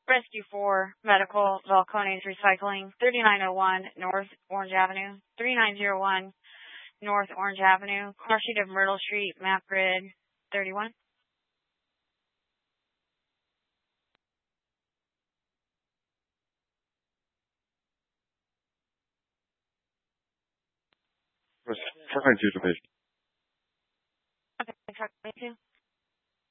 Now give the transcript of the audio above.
Rescue 4, Medical, Valcones Recycling, 3901 North Orange Avenue, 3901 North Orange Avenue, car sheet of Myrtle Street, map grid 31. Was 492 division. Okay, thanks for me too.